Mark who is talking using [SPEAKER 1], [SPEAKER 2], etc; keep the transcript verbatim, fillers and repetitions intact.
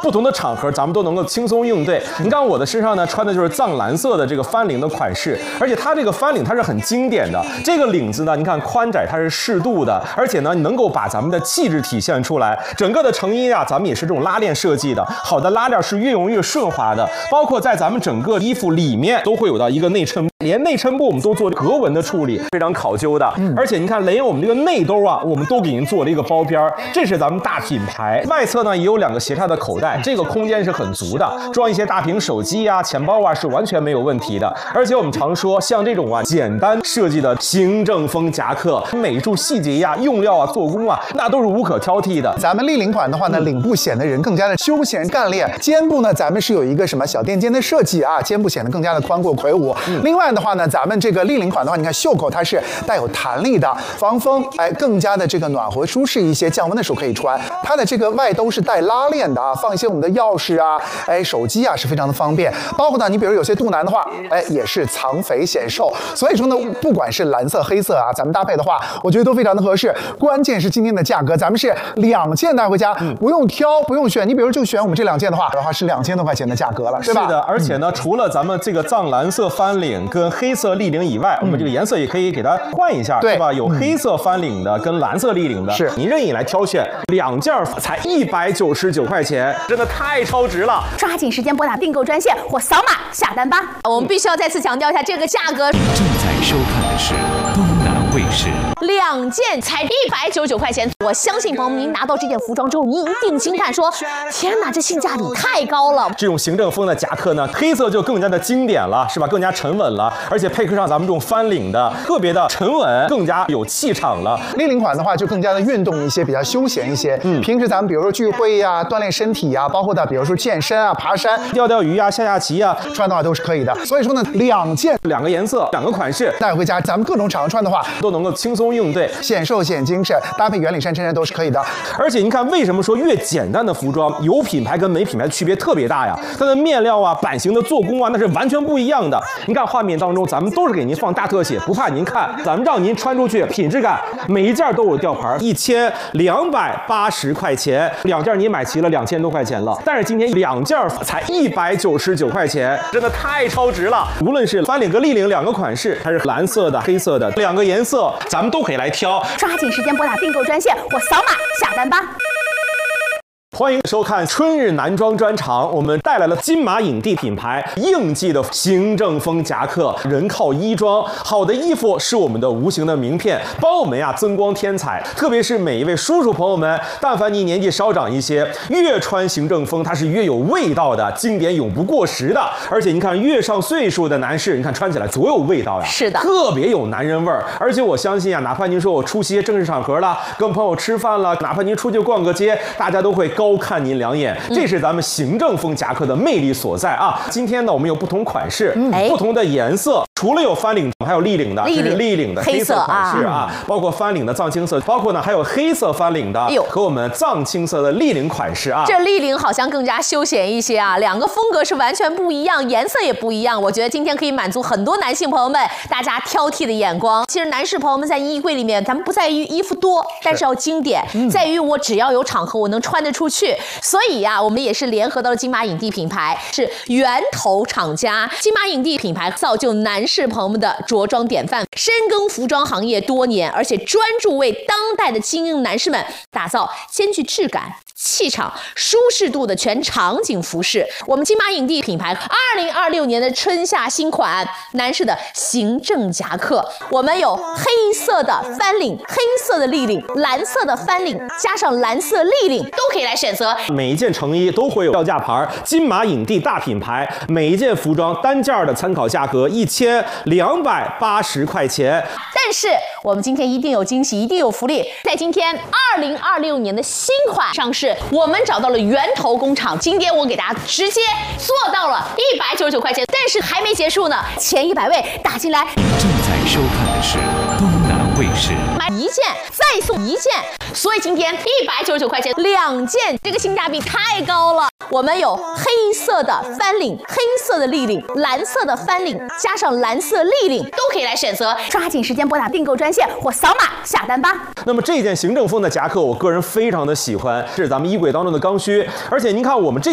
[SPEAKER 1] 不同的场合咱们都能够轻松应对。你看我的身上呢穿的就是藏蓝色的这个翻领的款式，而且它这个翻领它是很经典的，这个领子呢，你看宽窄它是适度的，而且呢能够把咱们的气质体现出来。整个的成衣啊，咱们也是这种拉链设计的，好的拉链是越用越顺滑的，包括在咱们整个衣服里面都会有到一个内衬，连内衬部我们都做格纹的处理，非常考究的。嗯、而且你看，连我们这个内兜啊，我们都给您做了一个包边，这是咱们大品牌。外侧呢也有两个斜插的口袋，这个空间是很足的，装一些大屏手机啊、钱包啊是完全没有问题的。而且我们常说，像这种啊简单设计的行政风夹克，美术细节呀、用料啊、做工啊，那都是无可挑剔的。
[SPEAKER 2] 咱们立领款的话呢，领部显得人更加的休闲干练，肩部呢咱们是有一个什么小垫肩的设计啊，肩部显得更加的宽阔魁梧。嗯、另外的话呢，咱们这个立领款的话，你看袖口它是带有弹力的，防风，哎，更加的这个暖和舒适一些，降温的时候可以穿。它的这个外兜是带拉链的啊，放一些我们的钥匙啊，哎，手机啊是非常的方便。包括呢，你比如有些肚腩的话，哎，也是藏肥显瘦。所以说呢，不管是蓝色、黑色啊，咱们搭配的话，我觉得都非常的合适。关键是今天的价格，咱们是两件带回家，嗯、不用挑，不用选。你比如就选我们这两件的话，的话是两千多块钱的价格了，对吧？
[SPEAKER 1] 是的，而且呢，嗯、除了咱们这个藏蓝色翻领跟黑色立领以外，嗯、我们这个颜色也可以给它换一下，对吧？有黑色翻领的跟蓝色立领的，是您任意来挑选，两件才一百九十九块钱，真的太超值了！
[SPEAKER 3] 抓紧时间拨打订购专线或扫码下单吧。我们必须要再次强调一下这个价格。
[SPEAKER 4] 正在收看的是东南卫视，
[SPEAKER 3] 两件才一百九十九块钱。我相信朋友们，您拿到这件服装之后，您一定惊叹说：“天哪，这性价比太高了！”
[SPEAKER 1] 这种行政风的夹克呢，黑色就更加的经典了，是吧？更加沉稳了，而且配合上咱们这种翻领的，特别的沉稳，更加有气场了。
[SPEAKER 2] 立领款的话，就更加的运动一些，比较休闲一些。嗯，平时咱们比如说聚会呀、啊、锻炼身体呀、啊，包括的比如说健身啊、爬山、
[SPEAKER 1] 钓钓鱼啊、下下棋啊，
[SPEAKER 2] 穿的话都是可以的。所以说呢，两件
[SPEAKER 1] 两个颜色、两个款式
[SPEAKER 2] 带回家，咱们各种场合穿的话，
[SPEAKER 1] 都能够轻松应对，
[SPEAKER 2] 显瘦显精神，搭配圆领衫、衬衫都是可以的。
[SPEAKER 1] 而且您看，为什么说越简单的服装有品牌跟没品牌区别特别大呀？它的面料啊、版型的做工啊，那是完全不一样的。您看画面当中，咱们都是给您放大特写，不怕您看，咱们让您穿出去品质感，每一件都有吊牌，一千两百八十块钱，两件你买齐了两千多块钱了。但是今天两件才一百九十九块钱，真的太超值了。无论是翻领和立领两个款式，还是蓝色的、黑色的两个颜色，咱们都可以来挑。
[SPEAKER 3] 抓紧时间拨打订购专线或扫码下单吧。
[SPEAKER 1] 欢迎收看春日男装专场，我们带来了金马影帝品牌应季的行政风夹克，人靠衣装，好的衣服是我们的无形的名片，帮我们呀增光添彩。特别是每一位叔叔朋友们，但凡你年纪稍长一些，越穿行政风它是越有味道的，经典永不过时的。而且你看越上岁数的男士，你看穿起来多有味道呀，
[SPEAKER 3] 是的，
[SPEAKER 1] 特别有男人味儿。而且我相信啊，哪怕您说我出席正式场合了，跟朋友吃饭了，哪怕您出去逛个街，大家都会高看您两眼，这是咱们行政风夹克的魅力所在啊！今天呢，我们有不同款式、嗯、不同的颜色，除了有翻领，还有立领的，这是立领的黑色款式啊，包括翻领的藏青色，包括呢还有黑色翻领的和我们藏青色的立领款式啊。
[SPEAKER 3] 这立领好像更加休闲一些啊，两个风格是完全不一样，颜色也不一样。我觉得今天可以满足很多男性朋友们大家挑剔的眼光。其实男士朋友们在衣柜里面，咱们不在于衣服多，但是要经典，嗯、在于我只要有场合，我能穿得出去。所以呀、啊，我们也是联合到了金马影帝品牌，是源头厂家。金马影帝品牌造就男士朋友们的着装典范，深耕服装行业多年，而且专注为当代的精英男士们打造兼具质感、气场、舒适度的全场景服饰。我们金马影帝品牌二零二六年的春夏新款男士的行政夹克，我们有黑色的翻领、黑色的立领、蓝色的翻领，加上蓝色立领，都可以来选择。
[SPEAKER 1] 每一件成衣都会有标价牌，金马影帝大品牌，每一件服装单件的参考价格一千两百八十块钱。
[SPEAKER 3] 但是我们今天一定有惊喜，一定有福利，在今天二零二六年的新款上市，我们找到了源头工厂，今天我给大家直接做到了一百九十九块钱，但是还没结束呢，前一百位打进来。
[SPEAKER 4] 正在收看的是东南卫视，
[SPEAKER 3] 买一件再送一件，所以今天一百九十九块钱两件，这个性价比太高了。我们有黑色的翻领、黑色的立领、蓝色的翻领，加上蓝色立领，都可以来选择。抓紧时间拨打订购专线或扫码下单吧。
[SPEAKER 1] 那么这件行政风的夹克，我个人非常的喜欢，是咱们衣柜当中的刚需，而且您看我们这